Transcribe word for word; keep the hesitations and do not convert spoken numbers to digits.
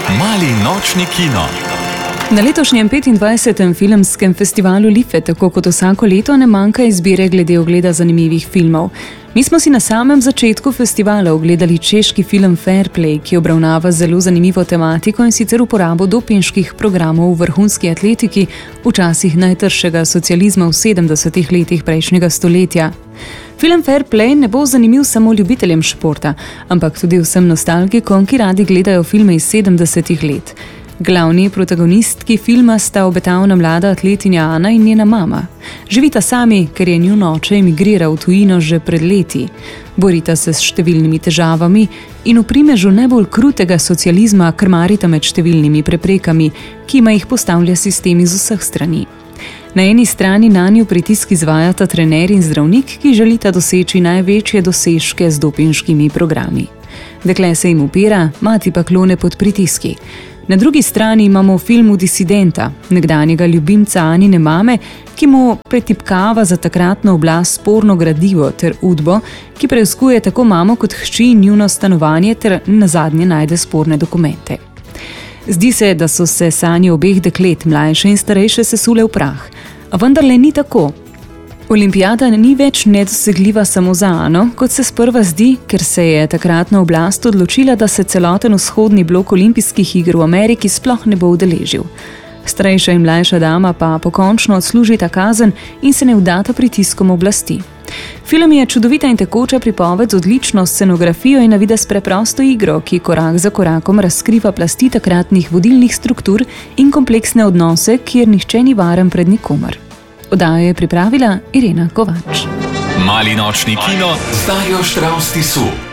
Mali nočni kino. Na letošnjem petindvajsetem filmskem festivalu Life, tako kot vsako leto, ne manjka izbire glede ogleda zanimivih filmov. Mi smo si na samem začetku festivala ogledali češki film Fair Play, ki obravnava zelo zanimivo tematiko, in sicer uporabo dopinških programov v vrhunski atletiki v časih najtršega socializma v sedemdesetih letih prejšnjega stoletja. Film Fair Play ne bo zanimiv samo ljubiteljem športa, ampak tudi vsem nostalgikom, ki radi gledajo filme iz sedemdesetih let. Glavni protagonistki filma sta obetavna mlada atletinja Ana in njena mama. Živita sami, ker je njun oče emigriral v tujino že pred leti. Borita se s številnimi težavami in v primežu najbolj krutega socializma krmarita med številnimi preprekami, ki jima jih postavlja sistem iz vseh strani. Na eni strani nanju pritisk izvajata trener in zdravnik, ki želita doseči največje dosežke z dopinškimi programi. Dekle se jim upira, mati pa klone pod pritiski. Na drugi strani imamo v filmu disidenta, nekdanjega ljubimca Anine mame, ki mu pretipkava za takratno oblast sporno gradivo ter udbo, ki preiskuje tako mamo kot hči in njuno stanovanje ter nazadnje najde sporne dokumente. Zdi se, da so se sanje obeh deklet, mlajše in starejše, sesule v prah. A vendarle ni tako. Olimpijada ni več nedosegljiva samo za Ano, kot se sprva zdi, ker se je takratna oblast odločila, da se celoten vzhodni blok olimpijskih iger v Ameriki sploh ne bo udeležil. Starejša in mlajša dama pa pokončno odslužita kazen in se ne vdata pritiskom oblasti. Film je čudovita in tekoča pripoved z odlično scenografijo in navidez preprosto igro, ki korak za korakom razkriva plasti takratnih vodilnih struktur in kompleksne odnose, kjer nihče ni varen pred nikomer. Oddajo je pripravila Irena Kovač. Mali nočni kino z Darjo Štravs Tisu.